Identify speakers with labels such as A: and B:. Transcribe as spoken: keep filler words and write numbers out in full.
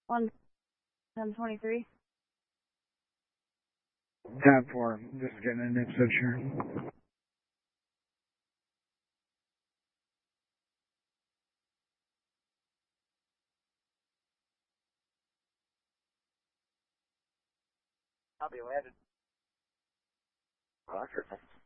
A: one ten twenty-three.
B: Tab four, just getting an Ipswich here.
C: I'll be landed. Roger.